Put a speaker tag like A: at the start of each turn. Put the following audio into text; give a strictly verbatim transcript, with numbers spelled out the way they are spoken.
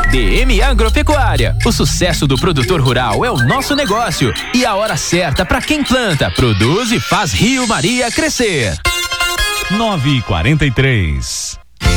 A: D M Agropecuária. O sucesso do produtor rural é o nosso negócio e a hora certa para quem planta, produz e faz Rio Maria crescer.
B: nove e quarenta e três.